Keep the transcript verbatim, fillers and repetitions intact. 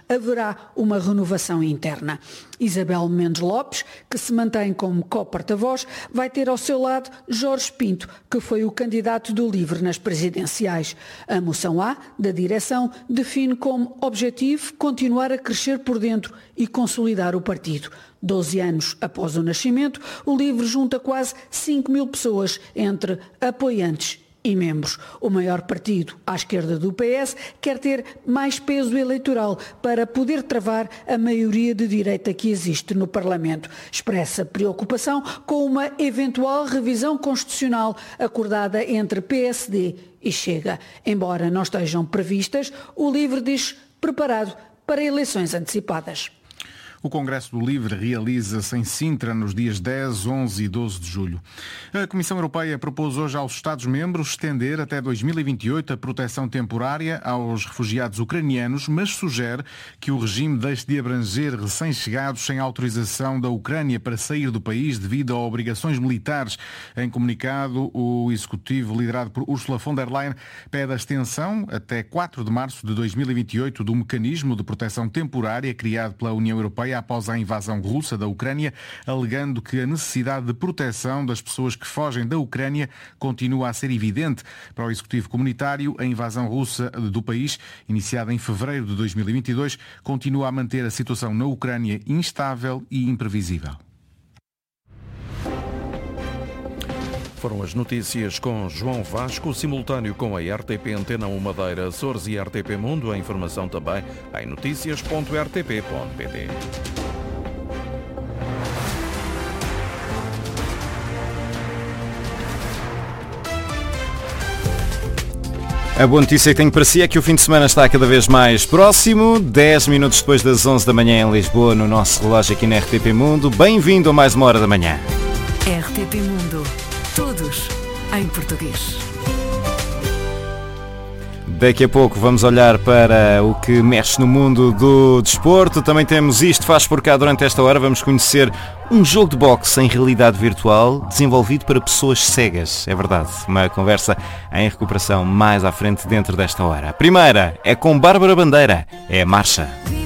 haverá uma renovação interna. Isabel Mendes Lopes, que se mantém como co-porta-voz, vai ter ao seu lado Jorge Pinto, que foi o candidato do LIVRE nas presidenciais. A moção A, da direção, define como objetivo continuar a crescer por dentro e consolidar o partido. Doze anos após o nascimento, o LIVRE junta quase cinco mil pessoas entre apoiantes e membros. O maior partido à esquerda do P S quer ter mais peso eleitoral para poder travar a maioria de direita que existe no Parlamento. Expressa preocupação com uma eventual revisão constitucional acordada entre P S D e Chega. Embora não estejam previstas, o LIVRE diz preparado para eleições antecipadas. O Congresso do LIVRE realiza-se em Sintra nos dias dez, onze e doze de julho. A Comissão Europeia propôs hoje aos Estados-membros estender até dois mil e vinte e oito a proteção temporária aos refugiados ucranianos, mas sugere que o regime deixe de abranger recém-chegados sem autorização da Ucrânia para sair do país devido a obrigações militares. Em comunicado, o Executivo, liderado por Ursula von der Leyen, pede a extensão até quatro de março de dois mil e vinte e oito do mecanismo de proteção temporária criado pela União Europeia após a invasão russa da Ucrânia, alegando que a necessidade de proteção das pessoas que fogem da Ucrânia continua a ser evidente. Para o Executivo Comunitário, a invasão russa do país, iniciada em fevereiro de dois mil e vinte e dois, continua a manter a situação na Ucrânia instável e imprevisível. Foram as notícias com João Vasco, simultâneo com a R T P Antena um Madeira, Açores e R T P Mundo. A informação também em notícias ponto r t p ponto p t. A boa notícia que tenho para si é que o fim de semana está cada vez mais próximo. dez minutos depois das onze da manhã em Lisboa, no nosso relógio aqui na R T P Mundo. Bem-vindo a mais uma hora da manhã. R T P Mundo. Todos em português. Daqui a pouco vamos olhar para o que mexe no mundo do desporto. Também temos Isto Faz Por Cá durante esta hora. Vamos conhecer um jogo de boxe em realidade virtual desenvolvido para pessoas cegas. É verdade, uma conversa em recuperação mais à frente dentro desta hora. A primeira é com Bárbara Bandeira. É a Marcha.